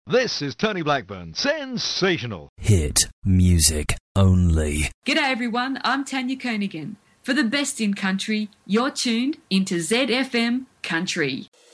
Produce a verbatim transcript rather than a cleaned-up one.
This is Tony Blackburn. Sensational. Hit music only. G'day everyone, I'm Tanya Koenigan. For the best in country, you're tuned into Z F M Country.